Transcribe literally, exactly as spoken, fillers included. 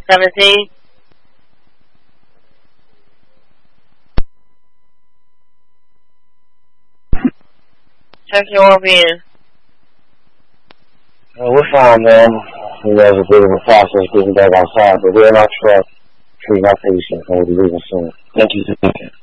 seventeen. Check your O B N. Uh, we're fine, man. It was a bit of a process getting back outside, but we're in our truck, treating our patients, and we'll be leaving soon. Thank you.